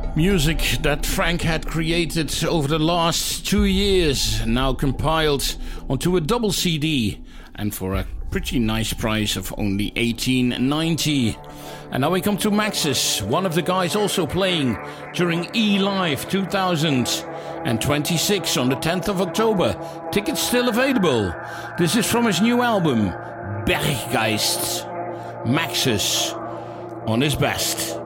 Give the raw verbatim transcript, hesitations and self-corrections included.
Music that Frank had created over the last two years, now compiled onto a double C D, and for a pretty nice price of only eighteen ninety. And now we come to Maxis, one of the guys also playing during E-Live two thousand twenty-six on the tenth of October. Tickets still available. This is from his new album, Berggeist. Maxis on his best.